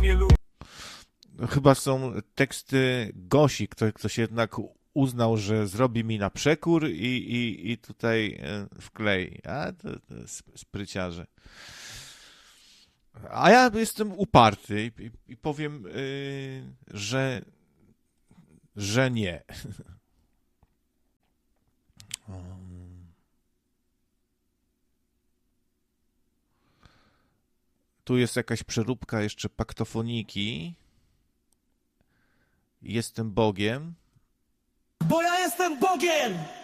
nie lubię. Chyba są teksty Gosi, ktoś jednak uznał, że zrobi mi na przekór i tutaj wklei. A to spryciarze. A ja jestem uparty i powiem, że nie. Tu jest jakaś przeróbka jeszcze paktofoniki. Jestem Bogiem. Bo ja jestem Bogiem!